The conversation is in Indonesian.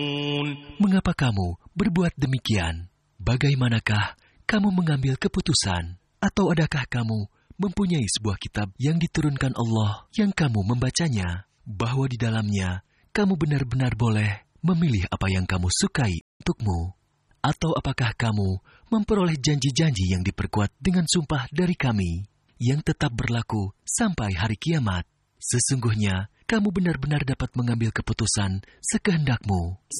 Mengapa kamu berbuat demikian? Bagaimanakah kamu mengambil keputusan? Atau adakah kamu mempunyai sebuah kitab yang diturunkan Allah yang kamu membacanya, bahwa di dalamnya kamu benar-benar boleh memilih apa yang kamu sukai untukmu? Atau apakah kamu memperoleh janji-janji yang diperkuat dengan sumpah dari kami, yang tetap berlaku sampai hari kiamat? Sesungguhnya, kamu benar-benar dapat mengambil keputusan sekehendakmu.